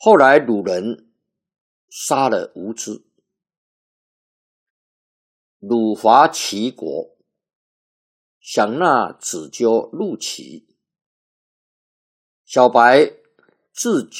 后来鲁人杀了无知，鲁伐齐国，想纳子纠入齐。小白自